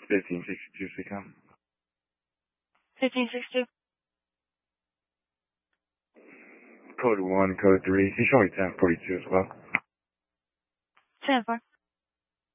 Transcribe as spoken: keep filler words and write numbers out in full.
fifteen sixty-two, C COM. fifteen sixty-two. Code one, code three. He's showing ten forty-two as well. ten four.